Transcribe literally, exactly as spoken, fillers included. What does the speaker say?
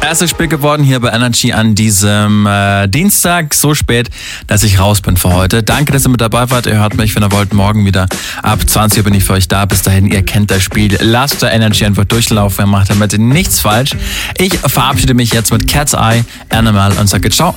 Erstes Spiel geworden hier bei Energy an diesem äh, Dienstag, so spät, dass ich raus bin für heute. Danke, dass ihr mit dabei wart. Ihr hört mich, wenn ihr wollt, morgen wieder ab zwanzig Uhr bin ich für euch da. Bis dahin, ihr kennt das Spiel. Lasst der Energy einfach durchlaufen. Ihr macht damit nichts falsch. Ich verabschiede mich jetzt mit Cat's Eye, Animal und sage ciao.